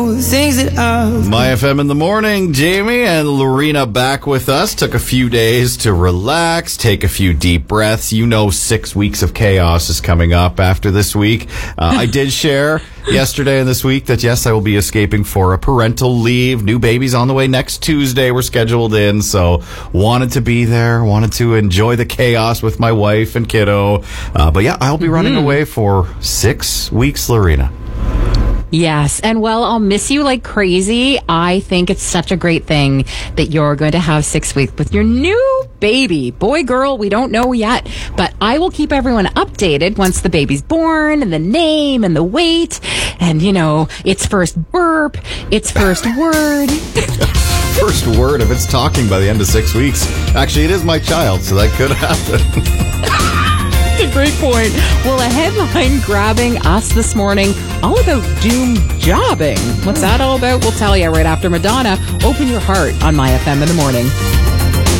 My FM in the morning, Jamie and Lorena back with us. Took a few days to relax, take a few deep breaths. 6 weeks of chaos is coming up after this week. I did share yesterday and this week that, yes, I will be escaping for a parental leave. New baby's on the way next Tuesday. We're scheduled in, so wanted to be there, wanted to enjoy the chaos with my wife and kiddo. But yeah, I'll be running away for 6 weeks, Lorena. Yes, and well, I'll miss you like crazy. I think it's such a great thing that you're going to have 6 weeks with your new baby. Boy, girl, we don't know yet, but I will keep everyone updated once the baby's born and the name and the weight and, its first burp, its first word. First word, if it's talking by the end of 6 weeks. Actually, it is my child, so that could happen. A great point. Well, a headline grabbing us this morning, all about doom jobbing. What's that all about? We'll tell you right after Madonna. Open your heart on My FM in the morning.